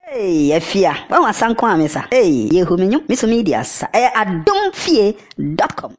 Hey, Efia. Wa wasan kwa mesa. Hey, yehu menyu. Miso media sa. Adomfie.com.